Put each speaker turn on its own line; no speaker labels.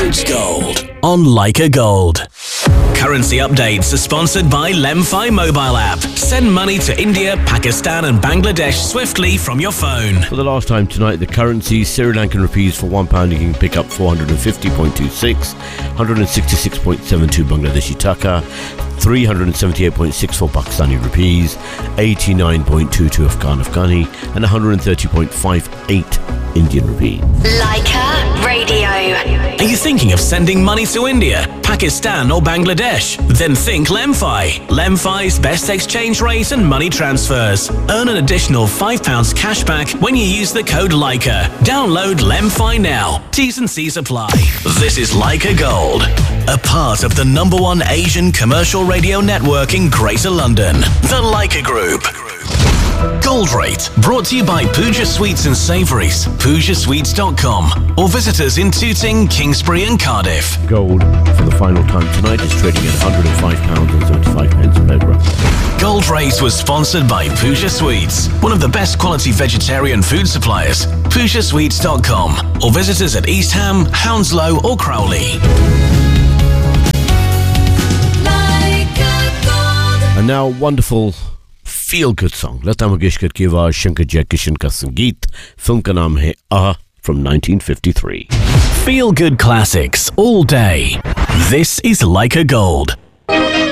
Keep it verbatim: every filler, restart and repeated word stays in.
Vintage Gold on Leica Gold. Currency updates are sponsored by Lemfi mobile app. Send money to India, Pakistan and Bangladesh swiftly from your phone.
For the last time tonight, the currency, Sri Lankan rupees for one pound, you can pick up four hundred fifty point two six, one hundred sixty-six point seven two Bangladeshi taka, three hundred seventy-eight point six four Pakistani rupees, eighty-nine point two two Afghan Afghani, and one hundred thirty point five eight Indian rupee.
Leica Radio.
Are you thinking of sending money to India, Pakistan or Bangladesh? Then think Lemfi. Lemfi's best exchange rate and money transfers. Earn an additional five pounds cash back when you use the code Leica. Download Lemfi now. T's and C's apply. This is Leica Gold, a part of the number one Asian commercial radio network in Greater London, the Leica Group. Gold Rate, brought to you by Pooja Sweets and Savouries, pooja sweets dot com, or visit us in Tooting, Kingsbury and Cardiff.
Gold, for the final time tonight, is trading at one hundred five pounds and seventy-five pence per gram.
Gold Rate was sponsored by Pooja Sweets, one of the best quality vegetarian food suppliers, pooja sweets dot com, or visit us at East Ham, Hounslow or Crowley.
And now, wonderful feel-good song. Lata Mangeshkar की आवाज, शंकर जयकिशन का संगीत. Film का नाम है Ah from nineteen fifty-three.
Feel good classics all day. This is Leica Gold.